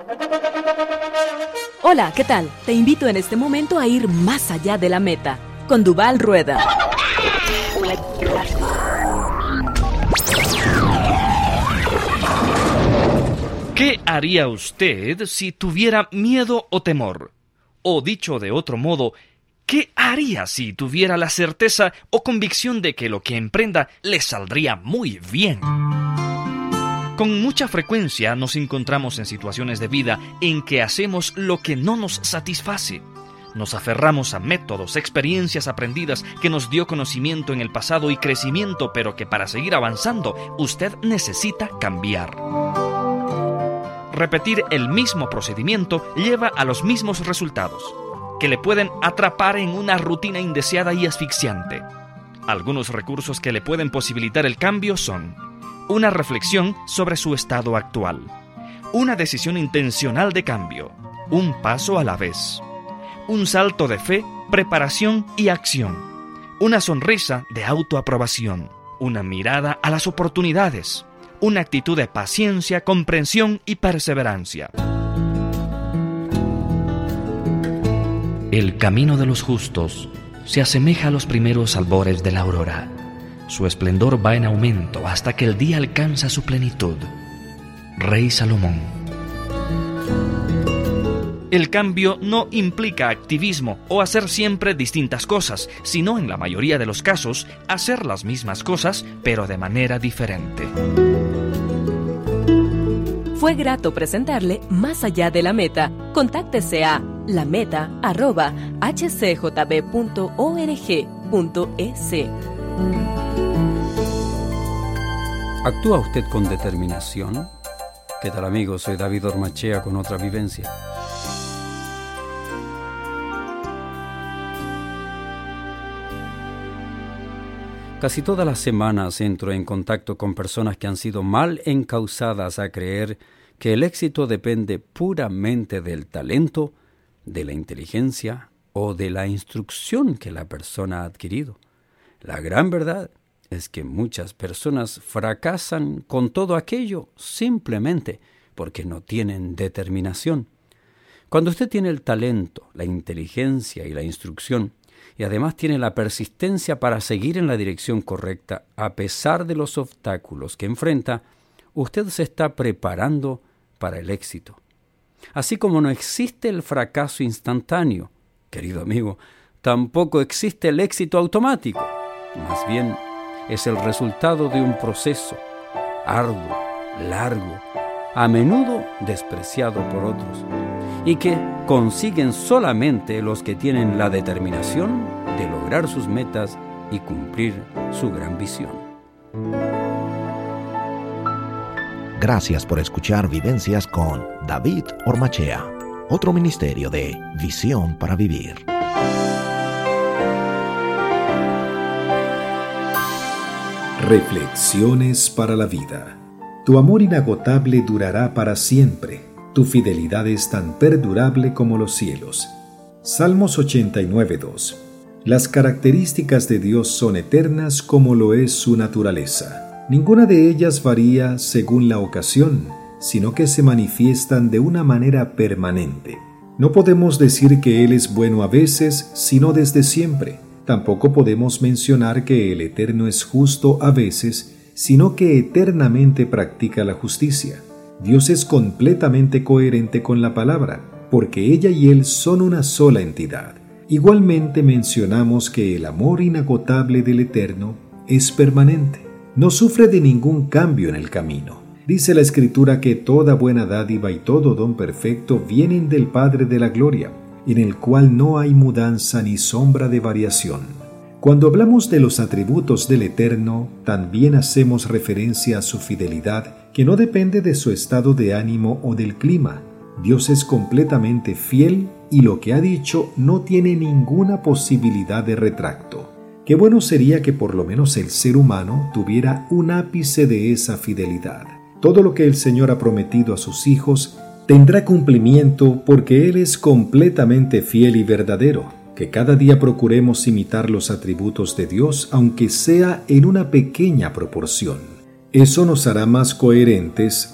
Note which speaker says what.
Speaker 1: Hola, ¿qué tal? Te invito en este momento a ir más allá de la meta, con Duval Rueda.
Speaker 2: ¿Qué haría usted si tuviera miedo o temor? O dicho de otro modo, ¿qué haría si tuviera la certeza o convicción de que lo que emprenda le saldría muy bien? Con mucha frecuencia nos encontramos en situaciones de vida en que hacemos lo que no nos satisface. Nos aferramos a métodos, experiencias aprendidas que nos dio conocimiento en el pasado y crecimiento, pero que para seguir avanzando, usted necesita cambiar. Repetir el mismo procedimiento lleva a los mismos resultados, que le pueden atrapar en una rutina indeseada y asfixiante. Algunos recursos que le pueden posibilitar el cambio son: una reflexión sobre su estado actual, una decisión intencional de cambio, un paso a la vez, un salto de fe, preparación y acción, una sonrisa de autoaprobación, una mirada a las oportunidades, una actitud de paciencia, comprensión y perseverancia. El camino de los justos se asemeja a los primeros albores de la aurora. Su esplendor va en aumento hasta que el día alcanza su plenitud. Rey Salomón. El cambio no implica activismo o hacer siempre distintas cosas, sino en la mayoría de los casos, hacer las mismas cosas, pero de manera diferente.
Speaker 1: Fue grato presentarle Más allá de la meta. Contáctese a lameta@hcjb.org.es.
Speaker 3: ¿Actúa usted con determinación? ¿Qué tal, amigos? Soy David Ormachea con otra vivencia. Casi todas las semanas entro en contacto con personas que han sido mal encausadas a creer que el éxito depende puramente del talento, de la inteligencia o de la instrucción que la persona ha adquirido. La gran verdad es que muchas personas fracasan con todo aquello simplemente porque no tienen determinación. Cuando usted tiene el talento, la inteligencia y la instrucción, y además tiene la persistencia para seguir en la dirección correcta a pesar de los obstáculos que enfrenta, usted se está preparando para el éxito. Así como no existe el fracaso instantáneo, querido amigo, tampoco existe el éxito automático. Más bien, es el resultado de un proceso arduo, largo, a menudo despreciado por otros, y que consiguen solamente los que tienen la determinación de lograr sus metas y cumplir su gran visión.
Speaker 4: Gracias por escuchar Vivencias con David Ormachea, otro ministerio de Visión para Vivir.
Speaker 5: Reflexiones para la vida. Tu amor inagotable durará para siempre. Tu fidelidad es tan perdurable como los cielos. Salmos 89:2. Las características de Dios son eternas como lo es su naturaleza. Ninguna de ellas varía según la ocasión, sino que se manifiestan de una manera permanente. No podemos decir que Él es bueno a veces, sino desde siempre. Tampoco podemos mencionar que el Eterno es justo a veces, sino que eternamente practica la justicia. Dios es completamente coherente con la palabra, porque ella y Él son una sola entidad. Igualmente mencionamos que el amor inagotable del Eterno es permanente. No sufre de ningún cambio en el camino. Dice la Escritura que toda buena dádiva y todo don perfecto vienen del Padre de la Gloria, en el cual no hay mudanza ni sombra de variación. Cuando hablamos de los atributos del Eterno, también hacemos referencia a su fidelidad, que no depende de su estado de ánimo o del clima. Dios es completamente fiel y lo que ha dicho no tiene ninguna posibilidad de retracto. Qué bueno sería que por lo menos el ser humano tuviera un ápice de esa fidelidad. Todo lo que el Señor ha prometido a sus hijos tendrá cumplimiento porque Él es completamente fiel y verdadero. Que cada día procuremos imitar los atributos de Dios, aunque sea en una pequeña proporción. Eso nos hará más coherentes